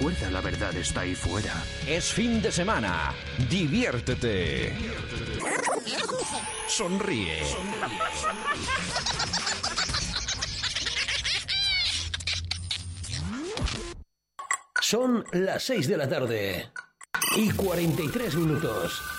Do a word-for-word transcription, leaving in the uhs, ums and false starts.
Recuerda, la verdad está ahí fuera. Es fin de semana. Diviértete. Sonríe. Son las seis de la tarde y cuarenta y tres minutos.